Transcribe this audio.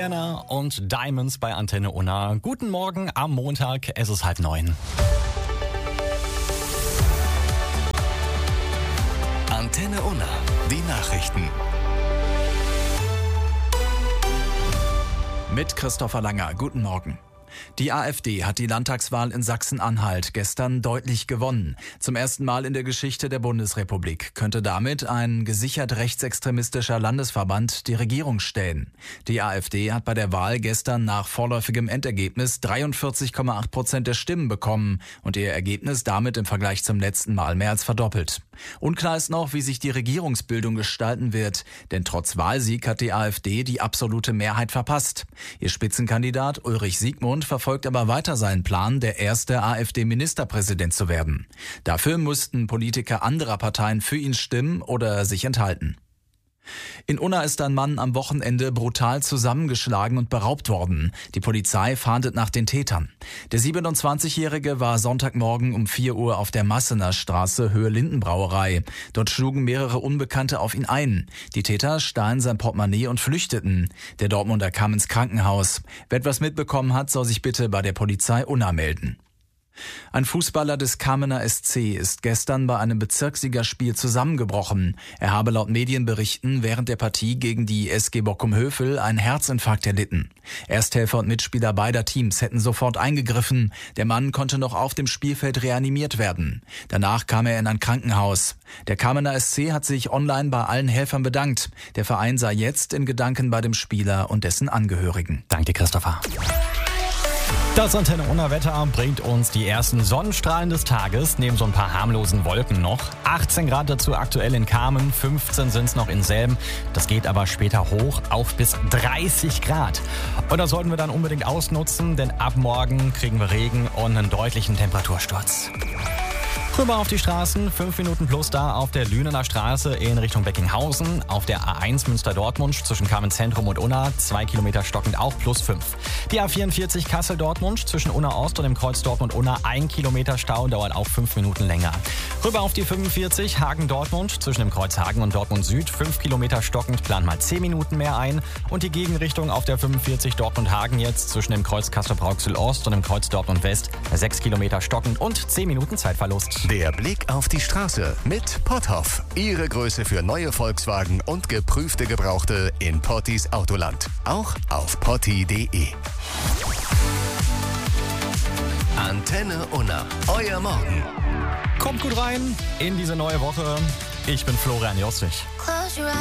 Rihanna und Diamonds bei Antenne Unna. Guten Morgen am Montag, es ist 8:30. Antenne Unna, die Nachrichten. Mit Christopher Langer, guten Morgen. Die AfD hat die Landtagswahl in Sachsen-Anhalt gestern deutlich gewonnen. Zum ersten Mal in der Geschichte der Bundesrepublik könnte damit ein gesichert rechtsextremistischer Landesverband die Regierung stellen. Die AfD hat bei der Wahl gestern nach vorläufigem Endergebnis 43,8% der Stimmen bekommen und ihr Ergebnis damit im Vergleich zum letzten Mal mehr als verdoppelt. Unklar ist noch, wie sich die Regierungsbildung gestalten wird, denn trotz Wahlsieg hat die AfD die absolute Mehrheit verpasst. Ihr Spitzenkandidat Ulrich Siegmund verfolgt aber weiter seinen Plan, der erste AfD-Ministerpräsident zu werden. Dafür mussten Politiker anderer Parteien für ihn stimmen oder sich enthalten. In Unna ist ein Mann am Wochenende brutal zusammengeschlagen und beraubt worden. Die Polizei fahndet nach den Tätern. Der 27-Jährige war Sonntagmorgen um 4 Uhr auf der Massener Straße, Höhe Lindenbrauerei. Dort schlugen mehrere Unbekannte auf ihn ein. Die Täter stahlen sein Portemonnaie und flüchteten. Der Dortmunder kam ins Krankenhaus. Wer etwas mitbekommen hat, soll sich bitte bei der Polizei Unna melden. Ein Fußballer des Kamener SC ist gestern bei einem Bezirksligaspiel zusammengebrochen. Er habe laut Medienberichten während der Partie gegen die SG Bockum-Hövel einen Herzinfarkt erlitten. Ersthelfer und Mitspieler beider Teams hätten sofort eingegriffen. Der Mann konnte noch auf dem Spielfeld reanimiert werden. Danach kam er in ein Krankenhaus. Der Kamener SC hat sich online bei allen Helfern bedankt. Der Verein sei jetzt in Gedanken bei dem Spieler und dessen Angehörigen. Danke, Christopher. Das Antenne Unna Wetter bringt uns die ersten Sonnenstrahlen des Tages, neben so ein paar harmlosen Wolken noch. 18 Grad dazu aktuell in Kamen, 15 sind es noch in Selben. Das geht aber später hoch auf bis 30 Grad. Und das sollten wir dann unbedingt ausnutzen, denn ab morgen kriegen wir Regen und einen deutlichen Temperatursturz. Rüber auf die Straßen, 5 Minuten plus da auf der Lünener Straße in Richtung Beckinghausen, auf der A1 Münster-Dortmund zwischen Kamen Zentrum und Unna, 2 Kilometer stockend auch plus 5. Die A44 Kassel-Dortmund zwischen Unna Ost und dem Kreuz Dortmund-Unna, 1 Kilometer Stau, dauert auch 5 Minuten länger. Rüber auf die 45 Hagen-Dortmund zwischen dem Kreuz Hagen und Dortmund Süd, 5 Kilometer stockend, plant mal 10 Minuten mehr ein. Und die Gegenrichtung auf der 45 Dortmund-Hagen jetzt zwischen dem Kreuz Castrop-Rauxel-Ost und dem Kreuz Dortmund-West, 6 Kilometer stockend und 10 Minuten Zeitverlust. Der Blick auf die Straße mit Potthoff. Ihre Größe für neue Volkswagen und geprüfte Gebrauchte in Pottis Autoland. Auch auf potti.de. Antenne Unna. Euer Morgen. Kommt gut rein in diese neue Woche. Ich bin Florian Jossich.